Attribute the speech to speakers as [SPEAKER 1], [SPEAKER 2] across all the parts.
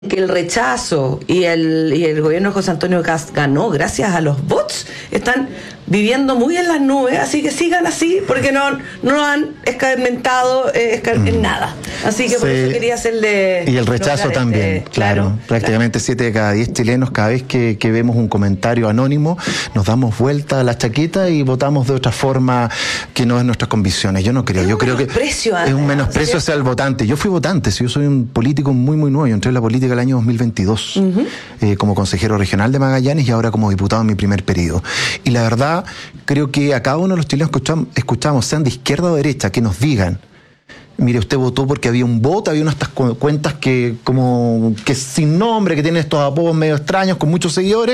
[SPEAKER 1] que el rechazo y el gobierno de José Antonio Kast ganó gracias a los bots, están viviendo muy en las nubes, así que sigan así, porque no han escarmentado en nada. Así que por eso quería hacerle...
[SPEAKER 2] Y el rechazo también, claro. Prácticamente 7 de cada 10 chilenos, cada vez que vemos un comentario anónimo, nos damos vuelta a la chaqueta y votamos de otra forma que no es nuestras convicciones. Yo no creo, yo creo que es un menosprecio hacia el votante. Yo fui votante, yo soy un político muy nuevo, yo entré en la política el año 2022, como consejero regional de Magallanes y ahora como diputado en mi primer periodo. Y la verdad, creo que a cada uno de los chilenos escuchamos, sean de izquierda o derecha, que nos digan: mire, usted votó porque había un voto, había unas cuentas que sin nombre, que tienen estos apodos medio extraños, con muchos seguidores,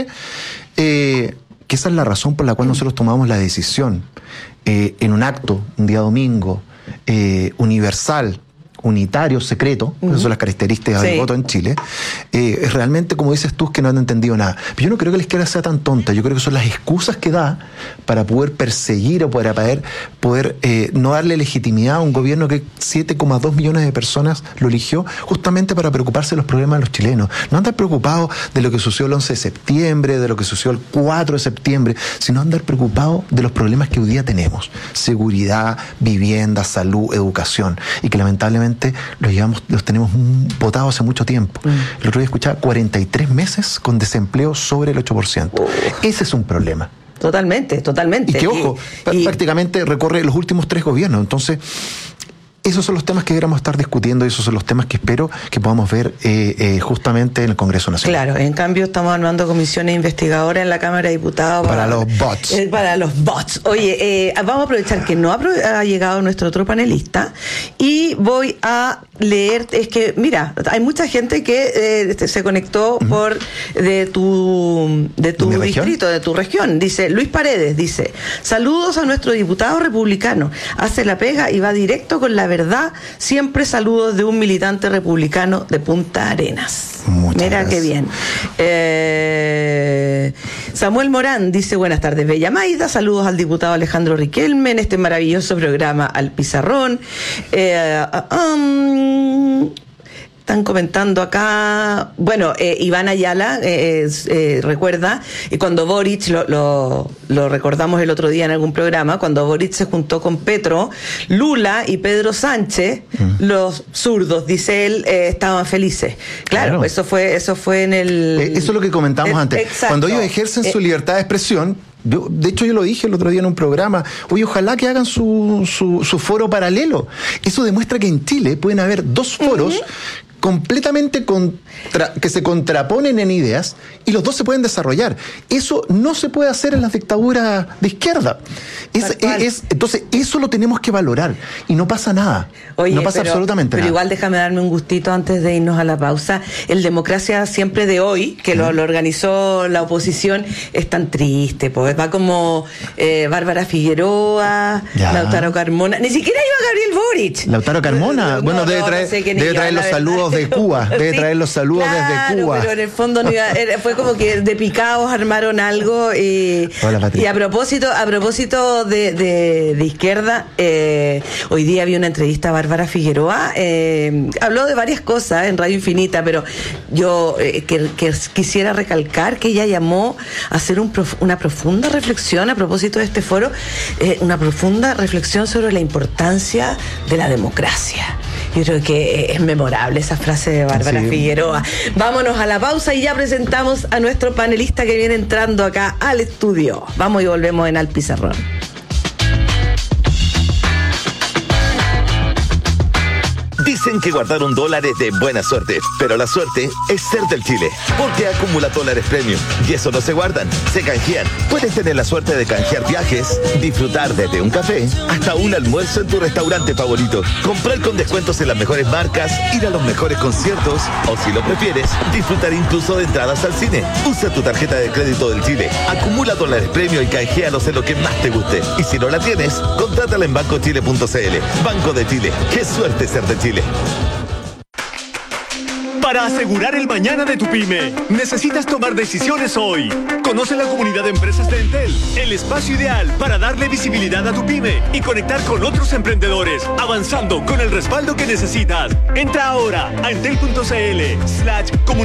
[SPEAKER 2] que esa es la razón por la cual nosotros tomamos la decisión, en un acto, un día domingo, universal, unitario, secreto, esas son las características del voto en Chile, realmente, como dices tú, es que no han entendido nada. Pero yo no creo que la izquierda sea tan tonta, yo creo que son las excusas que da para poder perseguir o para poder no darle legitimidad a un gobierno que 7,2 millones de personas lo eligió justamente para preocuparse de los problemas de los chilenos. No andar preocupados de lo que sucedió el 11 de septiembre, de lo que sucedió el 4 de septiembre, sino andar preocupados de los problemas que hoy día tenemos: seguridad, vivienda, salud, educación, y que lamentablemente los tenemos votados hace mucho tiempo. El otro día escuchaba 43 meses con desempleo sobre el 8%. Ese es un problema.
[SPEAKER 1] Totalmente.
[SPEAKER 2] Y que, ojo, prácticamente recorre los últimos 3 gobiernos. Entonces, esos son los temas que deberíamos estar discutiendo y esos son los temas que espero que podamos ver justamente en el Congreso Nacional.
[SPEAKER 1] Claro, en cambio estamos armando comisiones investigadoras en la Cámara de Diputados
[SPEAKER 2] para los bots.
[SPEAKER 1] Para los bots. Oye, vamos a aprovechar que no ha llegado nuestro otro panelista y voy a leer, es que, mira, hay mucha gente que se conectó de tu distrito, de tu región. Dice Luis Paredes, dice: saludos a nuestro diputado republicano, hace la pega y va directo con la verdad, siempre saludos de un militante republicano de Punta Arenas. Mira qué bien. Samuel Morán dice: buenas tardes, Bella Maida, saludos al diputado Alejandro Riquelme en este maravilloso programa Al Pizarrón. Están comentando acá, bueno, Iván Ayala recuerda, y cuando Boric, lo recordamos el otro día en algún programa, cuando Boric se juntó con Petro, Lula y Pedro Sánchez, los zurdos, dice él, estaban felices. Claro. Eso fue en el...
[SPEAKER 2] Eso es lo que comentamos antes.
[SPEAKER 1] Exacto.
[SPEAKER 2] Cuando ellos ejercen su libertad de expresión, de hecho yo lo dije el otro día en un programa, oye, ojalá que hagan su foro paralelo. Eso demuestra que en Chile pueden haber 2 foros completamente que se contraponen en ideas y los 2 se pueden desarrollar. Eso no se puede hacer en las dictaduras de izquierda. Entonces eso lo tenemos que valorar y no pasa nada.
[SPEAKER 1] Oye,
[SPEAKER 2] no pasa absolutamente nada.
[SPEAKER 1] Pero igual déjame darme un gustito antes de irnos a la pausa. El Democracia Siempre de hoy, que lo organizó la oposición, es tan triste, pues va como Bárbara Figueroa, Lautaro Carmona, ni siquiera iba Gabriel Boric.
[SPEAKER 2] Lautaro Carmona, bueno, debe traer los saludos de Cuba, debe traer los saludos desde Cuba.
[SPEAKER 1] Pero en el fondo no fue como que de picados armaron algo y a propósito de izquierda, hoy día había una entrevista a Bárbara Figueroa, habló de varias cosas en Radio Infinita, pero yo que quisiera recalcar que ella llamó a hacer una profunda reflexión a propósito de este foro, una profunda reflexión sobre la importancia de la democracia. Yo creo que es memorable esa frase de Bárbara Figueroa. Vámonos a la pausa y ya presentamos a nuestro panelista que viene entrando acá al estudio. Vamos y volvemos en Al Pizarrón.
[SPEAKER 3] Dicen que guardar un dólar es de buena suerte, pero la suerte es ser del Chile, porque acumula dólares premium y eso no se guardan, se canjean. Puedes tener la suerte de canjear viajes, disfrutar desde un café hasta un almuerzo en tu restaurante favorito, comprar con descuentos en las mejores marcas, ir a los mejores conciertos o, si lo prefieres, disfrutar incluso de entradas al cine. Usa tu tarjeta de crédito del Chile, acumula dólares premium y canjealos en lo que más te guste. Y si no la tienes, contrátala en bancochile.cl. Banco de Chile, qué suerte ser de Chile.
[SPEAKER 4] para asegurar el mañana de tu pyme. Necesitas tomar decisiones hoy. Conoce la comunidad de empresas de Entel, el espacio ideal para darle visibilidad a tu pyme y conectar con otros emprendedores, avanzando con el respaldo que necesitas. Entra ahora a entel.cl/comunidad